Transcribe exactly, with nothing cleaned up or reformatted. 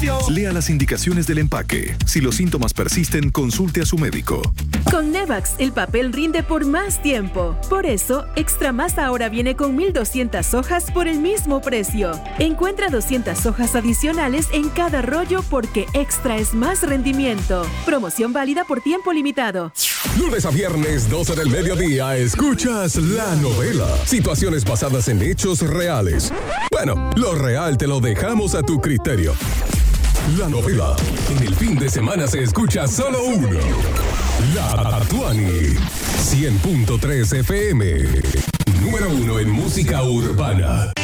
beneficio. Lea las indicaciones del empaque. Si los síntomas persisten, consulte a su médico. Con Nevax, el papel rinde por más tiempo. Por eso, Extra Más ahora viene con mil doscientas hojas por el mismo precio. Encuentra doscientas hojas adicionales en cada rollo porque Extra es más rendimiento. Promoción válida por tiempo limitado. Lunes a viernes, doce del mediodía, escuchas La Novela. Situaciones basadas en hechos reales. Bueno, lo real te lo dejamos a tu criterio. La Novela. En el fin de semana se escucha solo uno. La Tuani. cien punto tres F M. Número uno en música urbana.